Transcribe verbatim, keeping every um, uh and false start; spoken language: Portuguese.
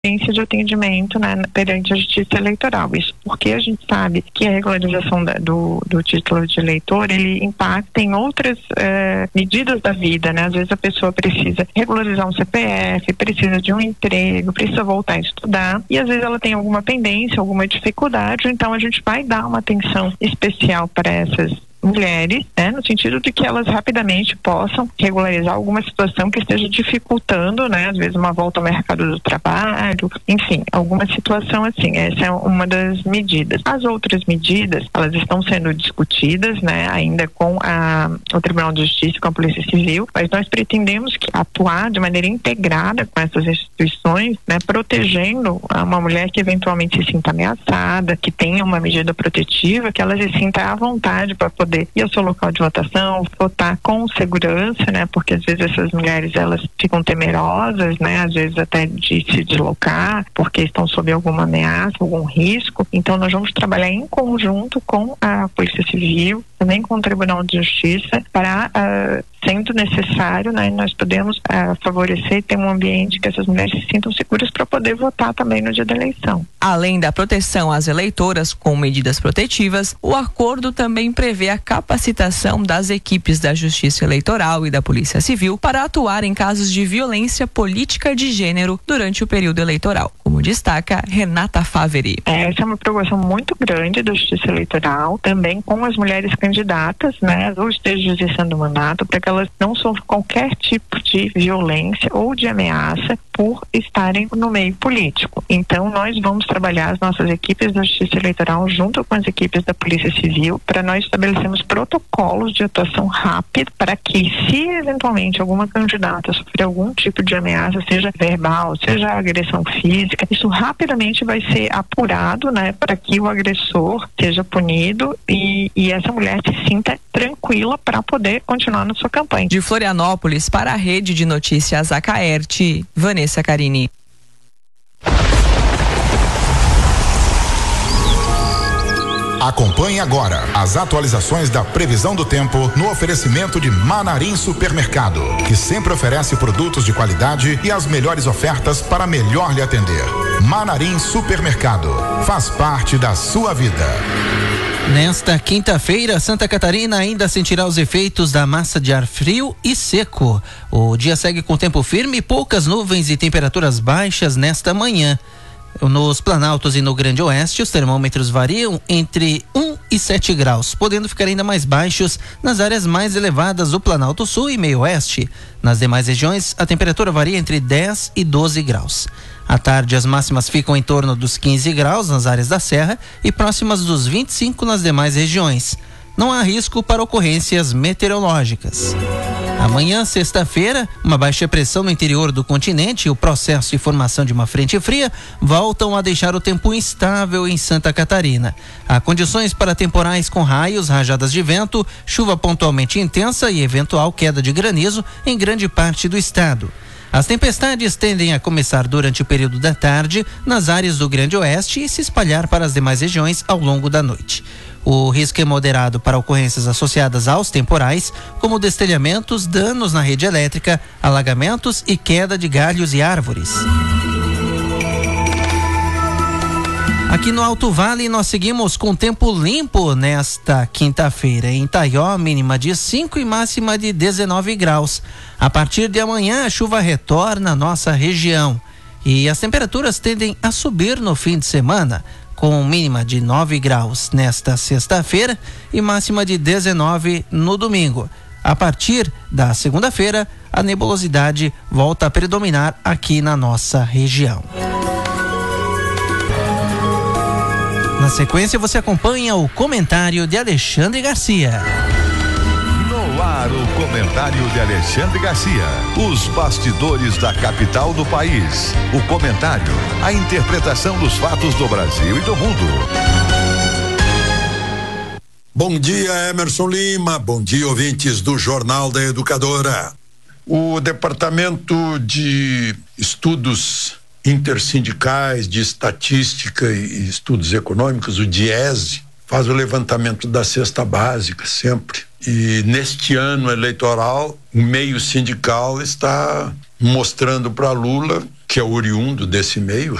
de atendimento, né, perante a Justiça Eleitoral. Isso porque a gente sabe que a regularização da, do, do título de eleitor, ele impacta em outras eh, medidas da vida, né? Às vezes a pessoa precisa regularizar um C P F, precisa de um emprego, precisa voltar a estudar e às vezes ela tem alguma pendência, alguma dificuldade, então a gente vai dar uma atenção especial para essas mulheres, né, no sentido de que elas rapidamente possam regularizar alguma situação que esteja dificultando, né, às vezes uma volta ao mercado do trabalho, enfim, alguma situação assim. Essa é uma das medidas. As outras medidas, elas estão sendo discutidas, né, ainda com a, o Tribunal de Justiça, com a Polícia Civil, mas nós pretendemos que atuar de maneira integrada com essas instituições, né, protegendo uma mulher que eventualmente se sinta ameaçada, que tenha uma medida protetiva, que ela se sinta à vontade para poder ir ao seu local de votação, votar com segurança, né? Porque às vezes essas mulheres, elas ficam temerosas, né? Às vezes até de se deslocar, porque estão sob alguma ameaça, algum risco. Então nós vamos trabalhar em conjunto com a Polícia Civil, também com o Tribunal de Justiça, para, uh, sendo necessário, né, nós podemos uh, favorecer e ter um ambiente que essas mulheres se sintam seguras para poder votar também no dia da eleição. Além da proteção às eleitoras com medidas protetivas, o acordo também prevê a capacitação das equipes da Justiça Eleitoral e da Polícia Civil para atuar em casos de violência política de gênero durante o período eleitoral, como destaca Renata Faveri. Essa é uma preocupação muito grande da Justiça Eleitoral, também com as mulheres candidatas, né, ou estejam exercendo o mandato, para que elas não sofram qualquer tipo de violência ou de ameaça por estarem no meio político. Então nós vamos trabalhar as nossas equipes da Justiça Eleitoral junto com as equipes da Polícia Civil para nós estabelecermos protocolos de atuação rápida para que, se eventualmente alguma candidata sofrer algum tipo de ameaça, seja verbal, seja agressão física, isso rapidamente vai ser apurado, né, para que o agressor seja punido e, e essa mulher se sinta tranquila para poder continuar na sua campanha. De Florianópolis para a Rede de Notícias Acaerte, Vanessa Carini. Acompanhe agora as atualizações da previsão do tempo no oferecimento de Manarim Supermercado, que sempre oferece produtos de qualidade e as melhores ofertas para melhor lhe atender. Manarim Supermercado, faz parte da sua vida. Nesta quinta-feira, Santa Catarina ainda sentirá os efeitos da massa de ar frio e seco. O dia segue com tempo firme, poucas nuvens e temperaturas baixas nesta manhã. Nos Planaltos e no Grande Oeste, os termômetros variam entre um e sete graus, podendo ficar ainda mais baixos nas áreas mais elevadas do Planalto Sul e Meio Oeste. Nas demais regiões, a temperatura varia entre dez e doze graus. À tarde, as máximas ficam em torno dos quinze graus nas áreas da Serra e próximas dos vinte e cinco nas demais regiões. Não há risco para ocorrências meteorológicas. Amanhã, sexta-feira, uma baixa pressão no interior do continente e o processo de formação de uma frente fria voltam a deixar o tempo instável em Santa Catarina. Há condições para temporais com raios, rajadas de vento, chuva pontualmente intensa e eventual queda de granizo em grande parte do estado. As tempestades tendem a começar durante o período da tarde nas áreas do Grande Oeste e se espalhar para as demais regiões ao longo da noite. O risco é moderado para ocorrências associadas aos temporais, como destelhamentos, danos na rede elétrica, alagamentos e queda de galhos e árvores. Aqui no Alto Vale nós seguimos com tempo limpo nesta quinta-feira. Em Itaió, mínima de cinco e máxima de dezenove graus. A partir de amanhã a chuva retorna à nossa região e as temperaturas tendem a subir no fim de semana, com mínima de nove graus nesta sexta-feira e máxima de dezenove no domingo. A partir da segunda-feira, a nebulosidade volta a predominar aqui na nossa região. Na sequência, você acompanha o comentário de Alexandre Garcia. No ar, o comentário de Alexandre Garcia. Os bastidores da capital do país. O comentário, a interpretação dos fatos do Brasil e do mundo. Bom dia, Emerson Lima. Bom dia, ouvintes do Jornal da Educadora. O Departamento de Estudos Intersindicais de Estatística e Estudos Econômicos, o DIESE, faz o levantamento da cesta básica sempre. E neste ano eleitoral, o meio sindical está mostrando para Lula, que é oriundo desse meio,